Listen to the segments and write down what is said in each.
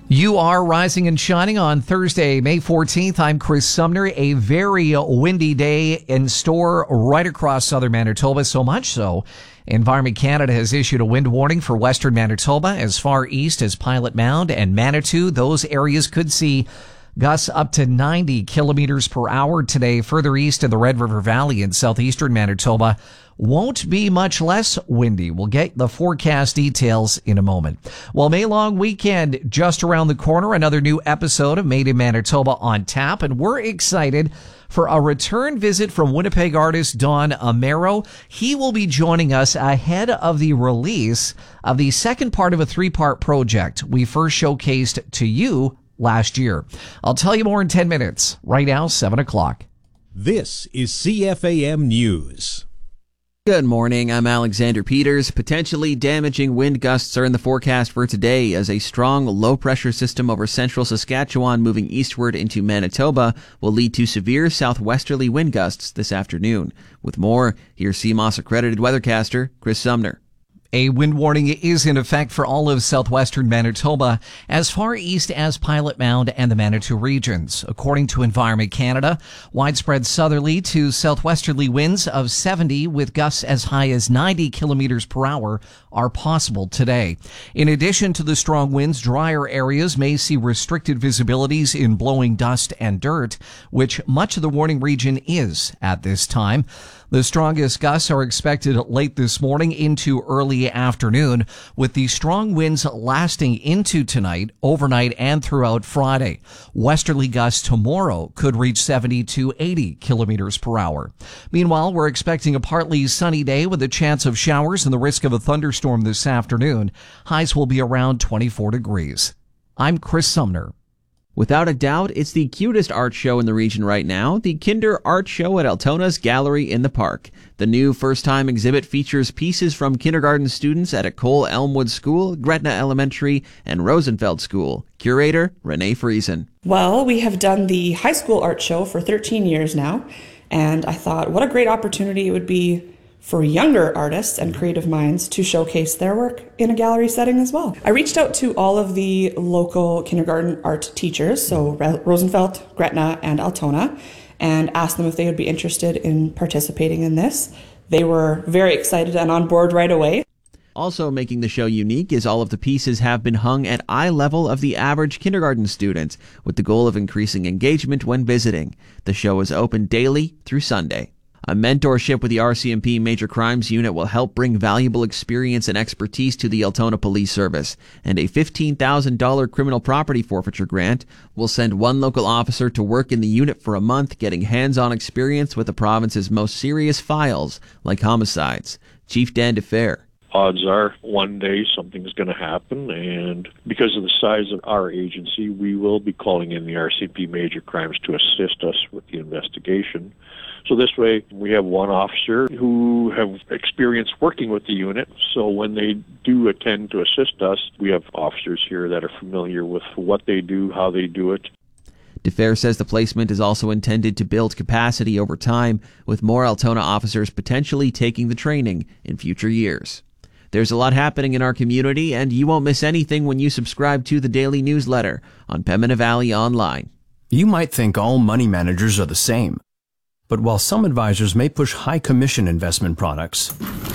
You are rising and shining on Thursday, May 14th. I'm Chris Sumner. A very windy day in store right across southern Manitoba, so much so Environment Canada has issued a wind warning for western Manitoba as far east as Pilot Mound and Manitou. Those areas could see gusts up to 90 kilometers per hour today. Further east in the Red River Valley in southeastern Manitoba won't be much less windy. We'll get the forecast details in a moment. Well, May long weekend just around the corner. Another new episode of Made in Manitoba on tap, and we're excited for a return visit from Winnipeg artist Don Amero. He will be joining us ahead of the release of the second part of a three-part project we first showcased to you last year. I'll tell you more in 10 minutes. Right now, 7 o'clock. This is CFAM News. Good morning, I'm Alexander Peters. Potentially damaging wind gusts are in the forecast for today as a strong low-pressure system over central Saskatchewan moving eastward into Manitoba will lead to severe southwesterly wind gusts this afternoon. With more, here's CMOS-accredited weathercaster Chris Sumner. A wind warning is in effect for all of southwestern Manitoba as far east as Pilot Mound and the Manitou regions. According to Environment Canada, widespread southerly to southwesterly winds of 70 with gusts as high as 90 kilometers per hour are possible today. In addition to the strong winds, drier areas may see restricted visibilities in blowing dust and dirt, which much of the warning region is at this time. The strongest gusts are expected late this morning into early afternoon, with the strong winds lasting into tonight, overnight, and throughout Friday. Westerly gusts tomorrow could reach 70 to 80 kilometers per hour. Meanwhile, we're expecting a partly sunny day with a chance of showers and the risk of a thunderstorm this afternoon. Highs will be around 24 degrees. I'm Chris Sumner. Without a doubt, it's the cutest art show in the region right now, the Kinder Art Show at Altona's Gallery in the Park. The new first-time exhibit features pieces from kindergarten students at Ecole Elmwood School, Gretna Elementary, and Rosenfeld School. Curator, Renee Friesen. Well, we have done the high school art show for 13 years now, and I thought what a great opportunity it would be for younger artists and creative minds to showcase their work in a gallery setting as well. I reached out to all of the local kindergarten art teachers, so Rosenfeld, Gretna, and Altona, and asked them if they would be interested in participating in this. They were very excited and on board right away. Also making the show unique is all of the pieces have been hung at eye level of the average kindergarten student, with the goal of increasing engagement when visiting. The show is open daily through Sunday. A mentorship with the RCMP Major Crimes Unit will help bring valuable experience and expertise to the Altona Police Service, and a $15,000 criminal property forfeiture grant will send one local officer to work in the unit for a month, getting hands-on experience with the province's most serious files, like homicides. Chief Dan DeFer. Odds are one day something's going to happen, and because of the size of our agency, we will be calling in the RCMP Major Crimes to assist us with the investigation. So this way, we have one officer who have experience working with the unit, so when they do attend to assist us, we have officers here that are familiar with what they do, how they do it. DeFer says the placement is also intended to build capacity over time, with more Altona officers potentially taking the training in future years. There's a lot happening in our community, and you won't miss anything when you subscribe to the daily newsletter on Pembina Valley Online. You might think all money managers are the same. But while some advisors may push high commission investment products,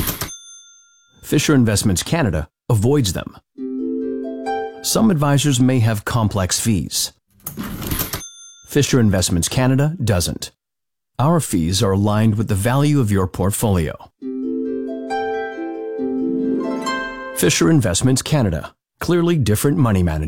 Fisher Investments Canada avoids them. Some advisors may have complex fees. Fisher Investments Canada doesn't. Our fees are aligned with the value of your portfolio. Fisher Investments Canada, clearly different money managers.